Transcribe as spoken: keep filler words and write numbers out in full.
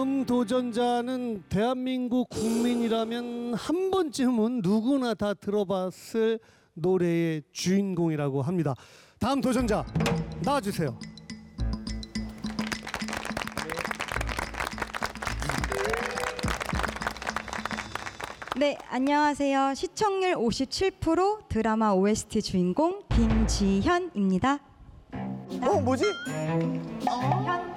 다음 도전자는 대한민국 국민이라면 한 번쯤은 누구나 다 들어봤을 노래의 주인공이라고 합니다. 다음 도전자 나와주세요. 네, 안녕하세요. 시청률 오십칠 퍼센트 드라마 오에스티 주인공 김지현입니다. 어 뭐지? 현